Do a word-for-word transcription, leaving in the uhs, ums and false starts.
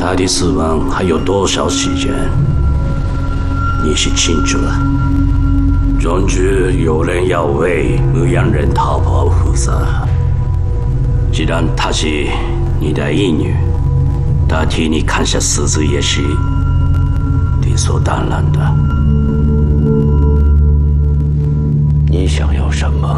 他的死亡还有多少时间，你是清楚的。总之，有人要为牧羊人逃跑负责。既然她是你的义女，她替你砍下狮子也是理所当然的。 你想要什么？